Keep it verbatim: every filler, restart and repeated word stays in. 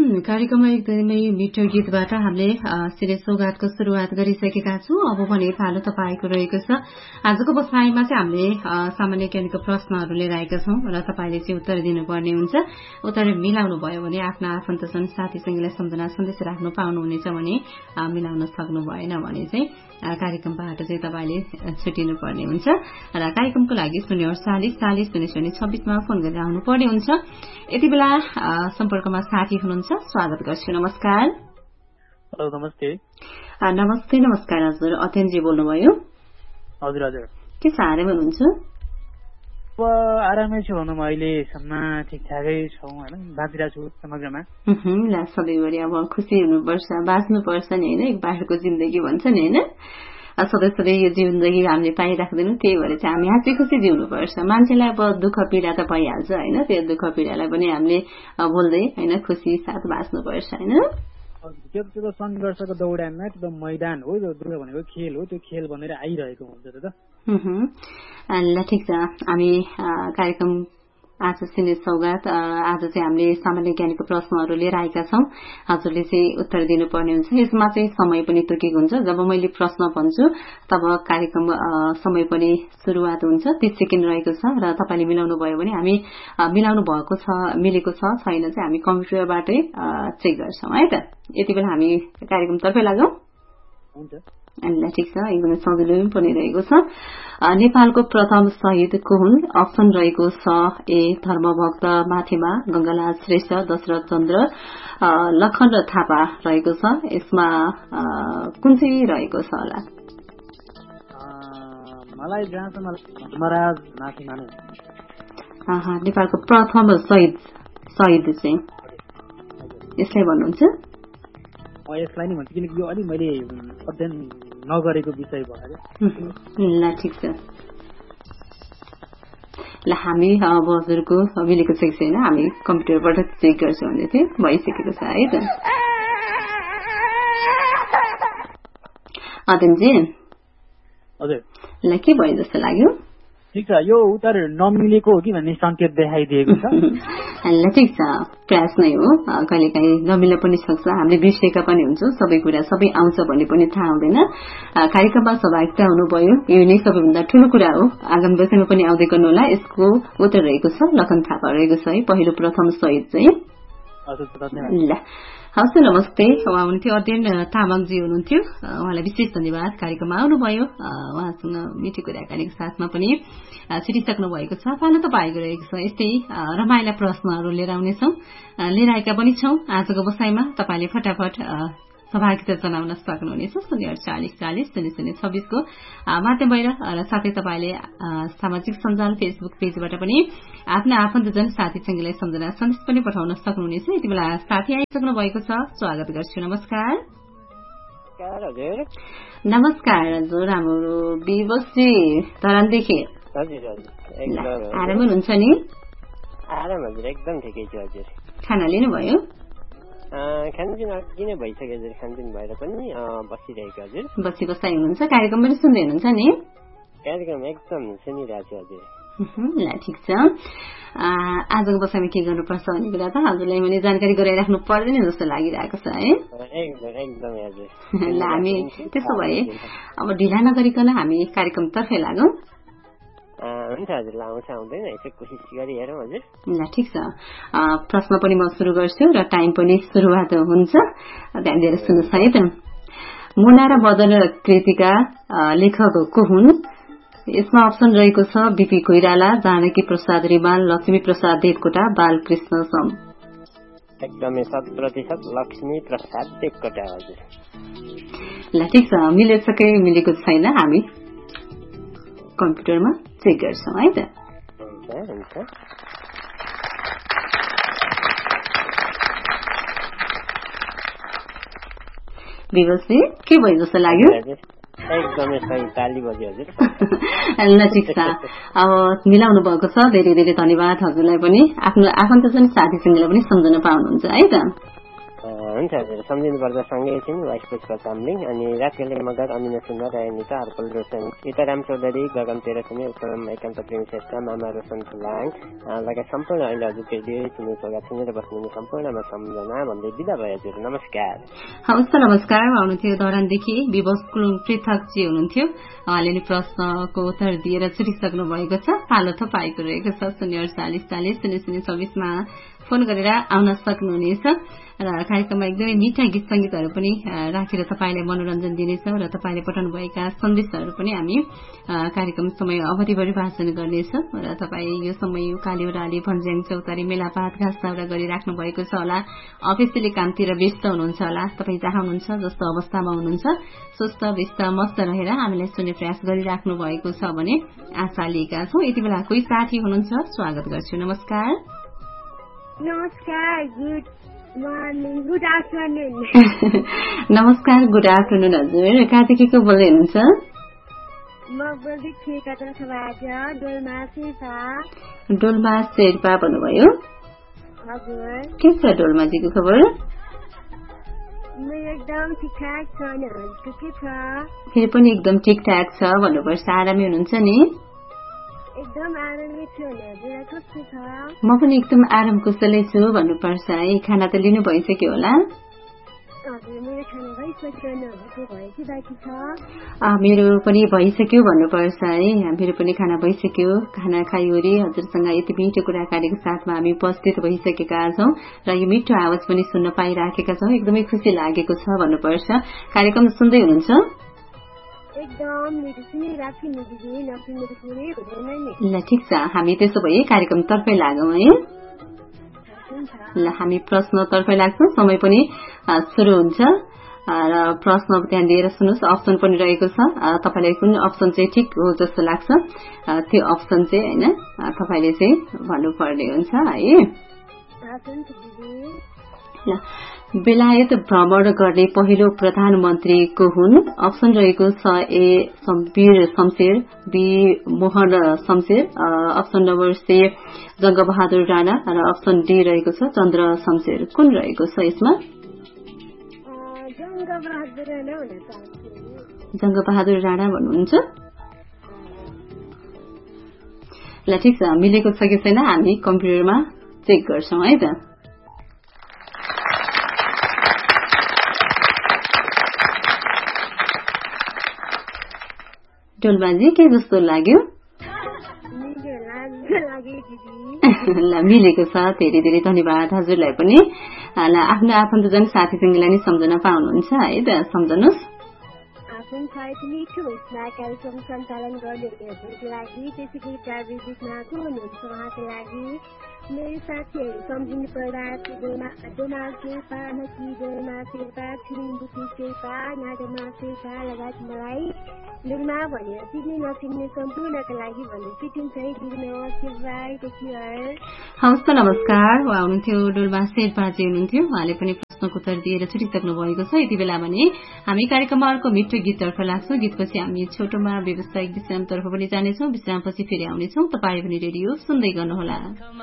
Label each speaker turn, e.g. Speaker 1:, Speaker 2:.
Speaker 1: कार्यक्रममा एकदमै मिठो गीतबाट हामीले सिरे सौगातको सुरुवात गरिसकेका छौं। अब भने पालो तपाईको रहेको छ। आजको बसाइमा चाहिँ हामीले सामान्य ज्ञानको प्रश्नहरू लिएर आएका छौं र तपाईले चाहिँ उत्तर दिनुपर्ने हुन्छ। उत्तर मिलाउनु भयो भने आफ्ना आफन्तजन साथीसँगलाई सम्झना सन्देश राख्नु पाउनुहुनेछ भने मिलाउन सक्नु भएन भने चाहिँ कार्यक्रमबाट चाहिँ तपाईले छुटिनु पर्ने हुन्छ र कार्यक्रमको लागि शून्य अडचालिस चालिस शून्य शून्य छब्बीसमा फोन गरेर आउनु पर्ने हुन्छ। यति बेला सम्पर्कमा साथी हुनुहुन्छ, स्वागत गर्छु। नमस्कार।
Speaker 2: हेलो, नमस्ते।
Speaker 1: नमस्ते नमस्कार हजुर, अत्यन्तजी बोल्नुभयो।
Speaker 2: हजुर हजुर,
Speaker 1: के छ, आरामै हुनुहुन्छ?
Speaker 2: अब आरामै छु भनौँ, अहिलेसम्म ठिकठाकै छौँ होइन, बाँचिरहेको छु समग्रमा।
Speaker 1: ला सधैँभरि अब खुसी हुनुपर्छ, बाँच्नुपर्छ नि होइन, एक बाटोको जिन्दगी भन्छ नि होइन। सधैँ सधैँ यो जिन्दगी हामीले पाइराख्दैनौँ, त्यही भएर चाहिँ हामी हाँसी खुसी जिउनुपर्छ। मान्छेलाई अब दुःख पीडा त भइहाल्छ होइन, त्यो दुःख पीडालाई पनि हामीले बोल्दै होइन खुसी साथ बाँच्नुपर्छ होइन।
Speaker 2: त्यो त्यो सङ्घर्षको दौडानमा त्यो मैदान हो, जो दुःख भनेको खेल हो, त्यो खेल भनेर आइरहेको हुन्छ त।
Speaker 1: ल ठिक छ, हामी कार्यक्रम आज सिने सौगात आज चाहिँ हामीले सामान्य ज्ञानको प्रश्नहरू लिएर आएका छौं। हजुरले चाहिँ उत्तर दिनुपर्ने हुन्छ। यसमा चाहिँ समय पनि तोकेको हुन्छ। जब मैले प्रश्न भन्छु तब कार्यक्रम समय पनि सुरुवात हुन्छ, तीस सेकेन्ड रहेको छ र तपाईले मिलाउनु भयो भने हामी मिलाउनु भएको छ, मिलेको छ छैन चाहिँ हामी कम्प्युटरबाटै चेक गर्छौं है त। यति बेला हामी कार्यक्रमतर्फै लागौं।
Speaker 2: हुन्छ,
Speaker 1: ल ठिक छ, एकदमै सजिलो पनि रहेको छ। नेपालको प्रथम शहीद को हुन्? अप्सन रहेको छ ए धर्मभक्त माथेमा गंगालाल श्रेष्ठ, दशरथ चन्द्र, लखन र थापा रहेको छ। यसमा कुन चाहिँ रहेको छ होला?
Speaker 2: मलाई जहाँसम्म धर्मराज माथेमा नै।
Speaker 1: नेपालको प्रथम शहीद शहीद चाहिँ यसलाई भन्नुहुन्छ?
Speaker 2: यसलाई नै भन्छु, किनकि यो अलिक मैले अध्ययन नगरेको विषय भयो।
Speaker 1: ल ठिक छ, ल हामी अब हजुरको मिलेको छ कि छैन हामी कम्प्युटरबाट चेक गर्छौँ भन्दै थिएँ, भइसकेको छ है त। अध्ययनजी
Speaker 2: हजुर,
Speaker 1: ल के भयो जस्तो लाग्यो?
Speaker 2: ठिक छ, यो उत्तर नमिलेको हो कि भन्ने संकेत देखाइदिएको छ।
Speaker 1: ल ठिक छ, प्रयास नै हो, कहिले काहीँ नमिल्न पनि सक्छ, हामीले बिर्सेका पनि हुन्छौँ, सबै कुरा सबै आउँछ भन्ने पनि थाहा हुँदैन। कार्यक्रममा सहभागिता हुनुभयो, यो नै सबैभन्दा ठूलो कुरा हो। आगामी वर्षमा पनि आउँदै गर्नु होला। यसको उत्तर रहेको छ लखन थापा रहेको छ है, पहिलो प्रथम शहीद चाहिँ। ल हवस्, नमस्ते। उहाँ हुनुहुन्थ्यो अध्ययन तामाङजी हुनुहुन्थ्यो, उहाँलाई विशेष धन्यवाद। कार्यक्रममा आउनुभयो, उहाँसँग मिठी कुराकानीको साथमा पनि छुटिसक्नु भएको छ। पालो त पाएको रहेको छ। यस्तै रमाइला प्रश्नहरू लिएर आउनेछौँ, लिएर आएका पनि छौँ। आजको बसाइमा तपाईँले फटाफट सहभागिता जनाउन सक्नुहुनेछ शून्य अडचालिस चालिस शून्य शून्य छब्बीसको माध्यमबाट र साथै तपाईँले सामाजिक सञ्जाल फेसबुक पेजबाट पनि आफ्ना आफन्तजन साथीसँगलाई सम्झना सन्देश पनि पठाउन सक्नुहुनेछ। यति बेला साथी आइसक्नु भएको छ, स्वागत गर्छु। नमस्कार। नमस्कार हजुर, हाम्रो विवशजी धरानदेखि आराम हुनुहुन्छ नि?
Speaker 3: आराम हजुर, एकदम ठिकै छु हजुर।
Speaker 1: खाना लिनुभयो?
Speaker 3: खानपिन अघि नै भइसक्यो हजुर, खानपिन भएर पनि बसिरहेको हजुर।
Speaker 1: बसी बसाइ हुनुहुन्छ, कार्यक्रम पनि सुन्दै हुनुहुन्छ नि?
Speaker 3: कार्यक्रम एकदम सुनिरहेको छु हजुर।
Speaker 1: ल ठिक छ, आजको बसाइमा के गर्नुपर्छ भन्ने कुरा त हजुरलाई मैले जानकारी गराइराख्नु पर्दैन जस्तो लागिरहेको छ है।
Speaker 3: एकदम एकदम हजुर।
Speaker 1: ल हामी त्यसो भए अब ढिला नगरिकन हामी कार्यक्रमतर्फै लागौँ।
Speaker 3: हुन्छ हजुर, आउँछ आउँदैन यसो कोसिस गरी हेरौँ हजुर।
Speaker 1: ल ठिक छ, प्रश्न पनि म सुरु गर्छु र टाइम पनि सुरुवात हुन्छ, ध्यान दिएर सुन्नुहोस् है त। मुना र मदन कृतिका लेखक को हुन्? यसमा अप्सन रहेको छ बीपी कोइराला, जानकी प्रसाद रिमाल, लक्ष्मी प्रसाद देवकोटा, बालकृष्ण सम।
Speaker 3: एकदमै शत प्रतिशत लक्ष्मी प्रसाद देवकोटा हजुर।
Speaker 1: ल ठिक छ, मिलेछ कि मिलेको छैन हामी कम्प्युटरमा चेक गर्छौँ है त।
Speaker 3: हुन्छ हुन्छ।
Speaker 1: विवशजी के भयो जस्तो लाग्यो?
Speaker 3: एकदमै सही, ताली बज्यो हजुर।
Speaker 1: ल ठिक छ, अब मिलाउनु भएको छ, धेरै धेरै धन्यवाद हजुरलाई पनि। आफ्नो आफन्तजन साथीसँगलाई पनि सम्झन पाउनुहुन्छ है त।
Speaker 3: हुन्छ हजुर सम्झिनुपर्दा सँगै एकछिन वाइस पुष्प चामलिङ अनि रातखेले मगर अमिना सुन्दर रायनिता हर्पल रोशन सीताराम चौधरी गगन तेह्रथुमे उत्तम एकान्त प्रेम शेर्पा मामा रोशन फुलाङ लगायत सम्पूर्ण अहिले हजुरको रेडियो सुन्ने सौगात सुनेर बस्नुहुने सम्पूर्णमा सम्झना भन्दै बिदा भयो हजुर नमस्कार।
Speaker 1: हवस् त नमस्कार हुनुहुन्थ्यो धरानदेखि विवश पृथकजी हुनुहुन्थ्यो उहाँले नि प्रश्नको उत्तर दिएर छुटिसक्नु भएको छ। पालो थपाएको रहेको छ शून्य अडचालिस चालिस शून्य शून्य चौबिसमा फोन गरेर आउन सक्नुहुनेछ र कार्यक्रममा एकदमै मिठा गीत संगीतहरू पनि राखेर तपाईँलाई मनोरञ्जन दिनेछौँ र तपाईँले पठाउनु भएका सन्देशहरू पनि हामी कार्यक्रम समय अवधिभरि वाचन गर्नेछौँ र तपाईँ यो समय उकाली ओह्राली भन्ज्याङ चौतारी मेलापात घाँस दाउरा गरिराख्नु भएको छ होला, अफिसियली कामतिर व्यस्त हुनुहुन्छ होला, तपाईँ जहाँ हुनुहुन्छ जस्तो अवस्थामा हुनुहुन्छ स्वस्थ व्यस्त मस्त रहेर हामीलाई सुन्ने प्रयास गरिराख्नु भएको छ भने आशा लिएका छौँ। यति बेला कोही साथी हुनुहुन्छ, स्वागत गर्छु। नमस्कार।
Speaker 4: नमस्कार, गुड मर्निङ, गुड आफ्टरनुन।
Speaker 1: नमस्कार, गुड आफ्टरनुन हजुर। कहाँदेखि को बोल्दै हुनुहुन्छ?
Speaker 4: म बोल्दै थिएँ कतरबाट, डोल्मा शेर्पा।
Speaker 1: डोल्मा शेर्पा भन्नुभयो?
Speaker 4: हजुर।
Speaker 1: के छ डोल्माजीको खबर?
Speaker 4: मेरो एकदम ठिकठाक छ नि, हजुरको के छ?
Speaker 1: फेरि पनि एकदम ठिकठाक छ भन्नुपर्छ, आरामै हुनुहुन्छ नि?
Speaker 4: एकदम आरामै छु नि, हजुर कस्तो छ?
Speaker 1: म पनि एकदम आराम कुशलै छु भन्नुपर्छ है। खाना त लिनु भइसक्यो होला?
Speaker 4: हजुर मेरो खाना भइसक्यो, हजुरको भयो कि बाँकी छ?
Speaker 1: मेरो पनि भइसक्यो भन्नुपर्छ है, मेरो पनि खाना भइसक्यो। खाना खाइवरी हजुरसँग यति मिठो कुराकानीको साथमा हामी उपस्थित भइसकेका छौँ र यो मिठो आवाज पनि सुन्न पाइराखेका छौँ, एकदमै खुसी लागेको छ भन्नुपर्छ। कार्यक्रम सुन्दै हुनुहुन्छ? ल ठिक छ, हामी त्यसो भए कार्यक्रमतर्फै लागौँ है। ल हामी प्रश्नतर्फै लाग्छौँ, समय पनि सुरु हुन्छ र प्रश्न ध्यान दिएर सुन्नुहोस्। अप्सन पनि रहेको छ, तपाईँलाई कुन अप्सन चाहिँ ठिक हो जस्तो लाग्छ त्यो अप्सन चाहिँ होइन तपाईँले चाहिँ भन्नुपर्ने हुन्छ है। ल बेलायत भ्रमण गर्ने पहिलो प्रधानमन्त्री को हुन्? अप्सन रहेको छ ए वीर Shamsher, be Mohan Shamsher, option number C Jang Bahadur Rana र अप्सन डी रहेको छ चन्द्र शमशेर। कुन रहेको छ यसमा? जंगबहादुर राणा भन्नुहुन्छ? ल ठिक छ, मिलेको छ कि छैन हामी कम्प्युटरमा चेक गर्छौँ है त। डोल्माजी के जस्तो लाग्यो? ल मिलेको छ, धेरै धेरै धन्यवाद हजुरलाई पनि। ल आफ्नो आफन्तजन साथीसँगलाई नि सम्झन पाउनुहुन्छ है त, सम्झनुहोस्।
Speaker 4: कार्यक्रम सञ्चालन गर्नेहरूको लागि त्यसै गरी प्राविधिकमा को हुनुहुन्छ उहाँको लागि, मेरो साथीहरू सम्झिनु पर्दा डोमा शेर्पा, नकी डोमा शेर्पा, छिरिङ बुटी शेर्पा, नाडोमा शेर्पा लगायत मलाई डोमा भनेर चिन्ने नचिन्ने सम्पूर्णका लागि भनेर चिटिन्छ है।
Speaker 1: हवस् त नमस्कार। उहाँ हुनुहुन्थ्यो डोल्मा शेर्पाजी हुनुहुन्थ्यो, उहाँले पनि प्रश्नको उत्तर दिएर छुटिसक्नु भएको छ। यति बेला भने हामी कार्यक्रममा अर्को मिठो गीततर्फ लाग्छौँ। गीतपछि हामी छोटोमा व्यावसायिक विश्रामतर्फ पनि जानेछौँ। विश्रामपछि फेरि आउनेछौँ। तपाईँ पनि रेडियो सुन्दै गर्नुहोला।